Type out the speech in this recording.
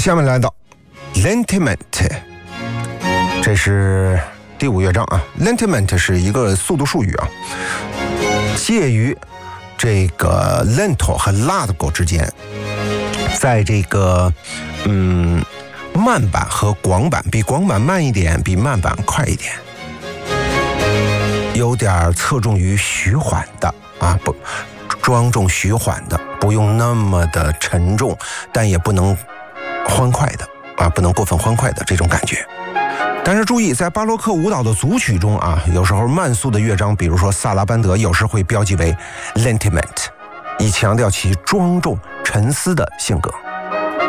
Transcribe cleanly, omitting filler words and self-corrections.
下面来到 Lentiment， 这是第5乐章啊。Lentiment 是一个速度术语啊，介于这个 lento 和 largo 之间，在这个慢板和广板，比广板慢一点，比慢板快一点，有点侧重于徐缓的啊，不庄重徐缓的，不用那么的沉重，但也不能欢快的啊，不能过分欢快的这种感觉。但是注意，在巴洛克舞蹈的组曲中啊，有时候慢速的乐章，比如说萨拉班德，有时会标记为 Lentiment， 以强调其庄重沉思的性格。